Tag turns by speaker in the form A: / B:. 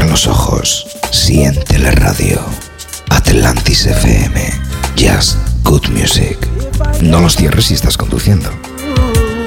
A: los ojos, siente la radio. Atlantis FM. Just good music. No los cierres si estás conduciendo.